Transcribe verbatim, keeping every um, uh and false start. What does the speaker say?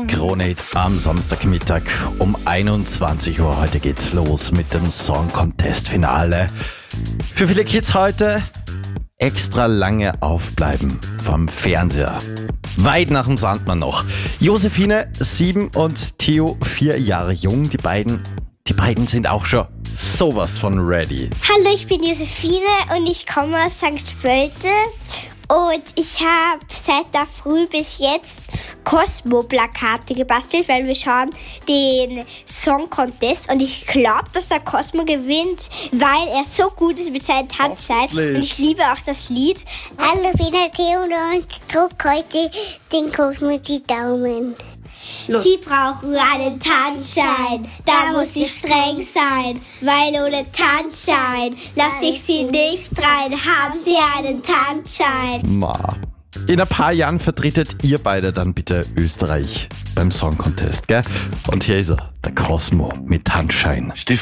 Krone am Samstagmittag um einundzwanzig Uhr. Heute geht's los mit dem Song Contest Finale. Für viele Kids heute extra lange aufbleiben vom Fernseher. Weit nach dem Sandmann noch. Josephine, sieben und Theo, vier Jahre jung. Die beiden, die beiden sind auch schon sowas von ready. Hallo, ich bin Josephine und ich komme aus Sankt Pölten. Und ich habe seit der Früh bis jetzt Cosmo-Plakate gebastelt, weil wir schauen den Song Contest. Und ich glaube, dass der Cosmo gewinnt, weil er so gut ist mit seinen Tanzschein. Und ich liebe auch das Lied. Hallo, ich bin der Theo und drück heute den Cosmo die Daumen. Los. Sie brauchen einen Tanzschein, da muss sie streng sein, weil ohne Tanzschein lasse ich sie nicht rein. Haben Sie einen Tanzschein? Ma. In ein paar Jahren vertretet ihr beide dann bitte Österreich beim Song Contest, gell? Und hier ist er, der Cosmo mit Tanzschein.